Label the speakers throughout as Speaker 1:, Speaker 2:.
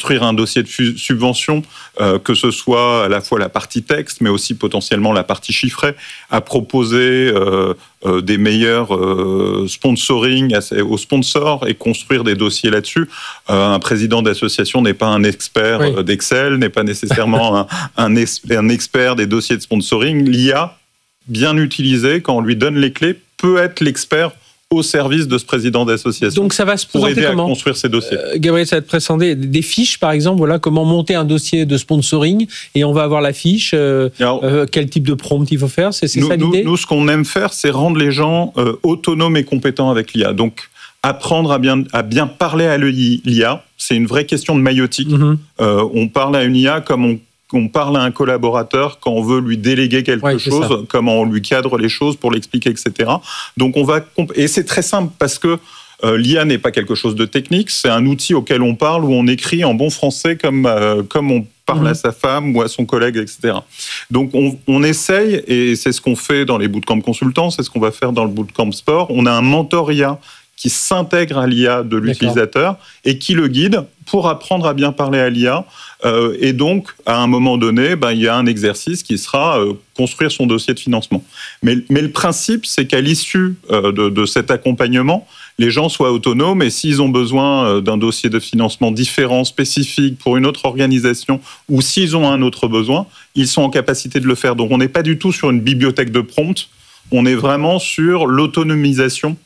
Speaker 1: construire un dossier de subvention, que ce soit à la fois la partie texte, mais aussi potentiellement la partie chiffrée, à proposer des meilleurs sponsoring aux sponsors et construire des dossiers là-dessus. Un président d'association n'est pas un expert d'Excel, n'est pas nécessairement un expert des dossiers de sponsoring. L'IA, bien utilisée, quand on lui donne les clés, peut être l'expert au service de ce président d'association.
Speaker 2: Donc ça va se présenter
Speaker 1: pour aider
Speaker 2: comment ?
Speaker 1: À construire ces dossiers.
Speaker 2: Gabriel, ça va te présenter des fiches, par exemple, voilà, comment monter un dossier de sponsoring, et on va avoir la fiche, quel type de prompt il faut faire, c'est ça l'idée ?
Speaker 1: Nous, ce qu'on aime faire, c'est rendre les gens autonomes et compétents avec l'IA. Donc, apprendre à bien parler à l'IA, c'est une vraie question de maïotique. On parle à une IA comme on parle à un collaborateur quand on veut lui déléguer quelque chose, comment on lui cadre les choses pour l'expliquer, etc. Donc et c'est très simple parce que l'IA n'est pas quelque chose de technique, c'est un outil auquel on parle, où on écrit en bon français comme on parle à sa femme ou à son collègue, etc. Donc on essaye, et c'est ce qu'on fait dans les bootcamps consultants, c'est ce qu'on va faire dans le bootcamp sport. On a un mentor IA qui s'intègre à l'IA de l'utilisateur et qui le guide pour apprendre à bien parler à l'IA. Et donc, à un moment donné, il y a un exercice qui sera construire son dossier de financement. Mais le principe, c'est qu'à l'issue de cet accompagnement, les gens soient autonomes, et s'ils ont besoin d'un dossier de financement différent, spécifique pour une autre organisation, ou s'ils ont un autre besoin, ils sont en capacité de le faire. Donc, on n'est pas du tout sur une bibliothèque de prompts, on est vraiment sur l'autonomisation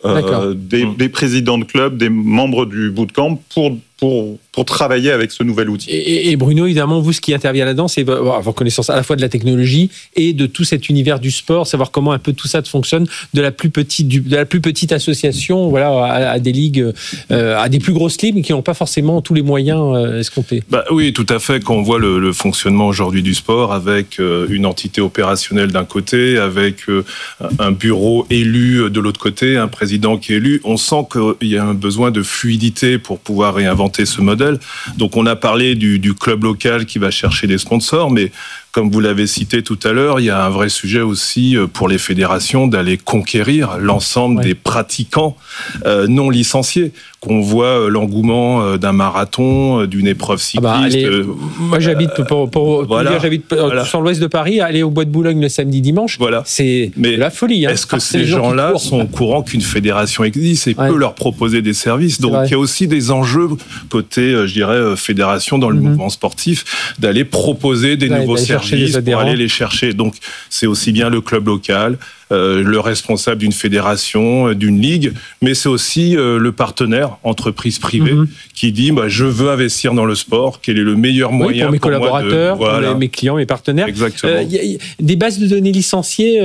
Speaker 1: des présidents de club, des membres du bootcamp pour travailler avec ce nouvel outil.
Speaker 2: Et Bruno, évidemment, vous, ce qui intervient là-dedans, c'est avoir connaissance à la fois de la technologie et de tout cet univers du sport, savoir comment un peu tout ça fonctionne, de la plus petite association, à des ligues, à des plus grosses ligues qui n'ont pas forcément tous les moyens escomptés.
Speaker 3: Oui, tout à fait. Quand on voit le fonctionnement aujourd'hui du sport, avec une entité opérationnelle d'un côté, avec un bureau élu de l'autre côté, un président qui est élu, on sent qu'il y a un besoin de fluidité pour pouvoir réinventer ce modèle. Donc on a parlé du club local qui va chercher des sponsors, mais comme vous l'avez cité tout à l'heure, il y a un vrai sujet aussi pour les fédérations d'aller conquérir l'ensemble des pratiquants non licenciés. Qu'on voit l'engouement d'un marathon, d'une épreuve cycliste.
Speaker 2: Moi, j'habite sur l'ouest de Paris. Aller au Bois de Boulogne le samedi, dimanche, c'est la folie.
Speaker 3: Est-ce que ces gens-là sont au courant qu'une fédération existe et peut leur proposer des services ? Donc, il y a aussi des enjeux côté, fédération dans le mouvement sportif, d'aller proposer des nouveaux services pour aller les chercher. Donc, c'est aussi bien le club local, le responsable d'une fédération, d'une ligue, mais c'est aussi le partenaire, entreprise privée, qui dit je veux investir dans le sport, quel est le meilleur moyen
Speaker 2: pour mes collaborateurs, pour mes clients, mes partenaires.
Speaker 3: Exactement.
Speaker 2: Des bases de données licenciées,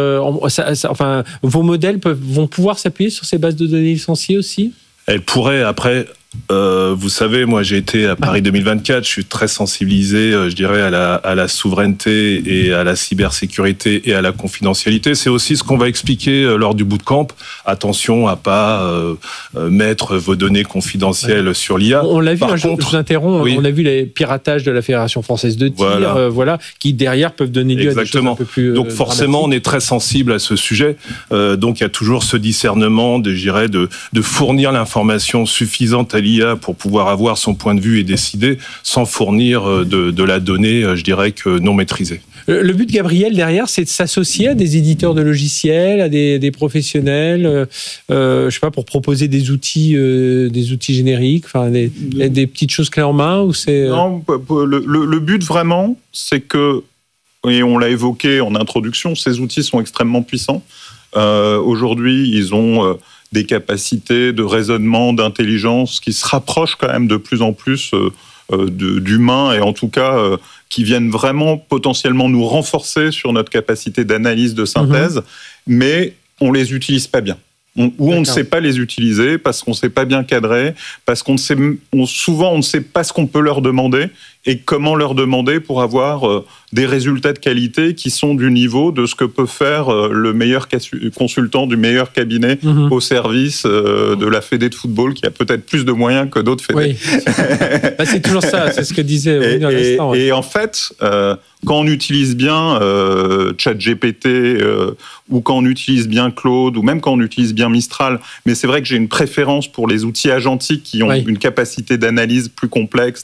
Speaker 2: vos modèles vont pouvoir s'appuyer sur ces bases de données licenciées aussi ?
Speaker 3: Elles pourraient, après... vous savez, moi j'ai été à Paris 2024, je suis très sensibilisé, à la souveraineté et à la cybersécurité et à la confidentialité. C'est aussi ce qu'on va expliquer lors du bootcamp. Attention à pas mettre vos données confidentielles sur l'IA.
Speaker 2: On l'a vu, je vous interromps, on a vu les piratages de la Fédération française de tir, qui derrière peuvent donner lieu à des choses un peu plus
Speaker 3: Donc forcément, on est très sensible à ce sujet. Donc il y a toujours ce discernement de fournir l'information suffisante à l'IA pour pouvoir avoir son point de vue et décider sans fournir de la donnée, que non maîtrisée.
Speaker 2: Le but, Gabriel, derrière, c'est de s'associer à des éditeurs de logiciels, à des professionnels, pour proposer des outils génériques, des petites choses clés en main, ou c'est...
Speaker 1: Non, le but vraiment, c'est que, et on l'a évoqué en introduction, ces outils sont extrêmement puissants. Aujourd'hui, ils ont des capacités de raisonnement, d'intelligence qui se rapprochent quand même de plus en plus d'humains, et en tout cas qui viennent vraiment potentiellement nous renforcer sur notre capacité d'analyse, de synthèse, mais on les utilise pas bien. On ne sait pas les utiliser parce qu'on ne sait pas bien cadrer, parce souvent on ne sait pas ce qu'on peut leur demander et comment leur demander pour avoir des résultats de qualité qui sont du niveau de ce que peut faire le meilleur consultant du meilleur cabinet au service de la fédé de football qui a peut-être plus de moyens que d'autres fédés.
Speaker 2: Oui. C'est toujours ça, c'est ce que disait Bruno à l'instant.
Speaker 1: Et en fait, quand on utilise bien ChatGPT ou quand on utilise bien Claude ou même quand on utilise bien Mistral, mais c'est vrai que j'ai une préférence pour les outils agentiques qui ont une capacité d'analyse plus complexe,